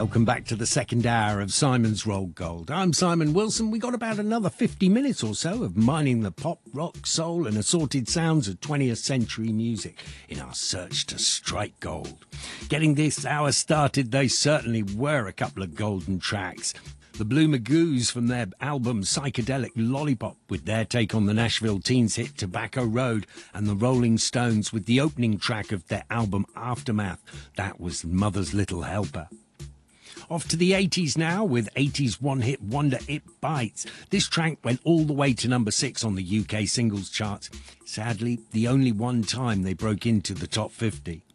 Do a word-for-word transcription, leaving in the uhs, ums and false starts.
Welcome back to the second hour of Simon's Rolled Gold. I'm Simon Wilson. We got about another fifty minutes or so of mining the pop, rock, soul and assorted sounds of twentieth century music in our search to strike gold. Getting this hour started, they certainly were a couple of golden tracks. The Blue Magoos from their album Psychedelic Lollipop with their take on the Nashville Teens hit Tobacco Road, and the Rolling Stones with the opening track of their album Aftermath. That was Mother's Little Helper. Off to the eighties now with eighties one-hit wonder It Bites. This track went all the way to number six on the U K singles charts. Sadly, the only one time they broke into the top fifty.